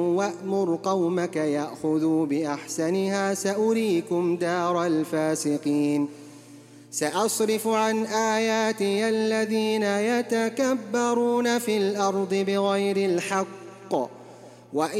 وأمر قومك يأخذوا بأحسنها سأريكم دار الفاسقين سأصرف عن آياتي الذين يتكبرون في الأرض بغير الحق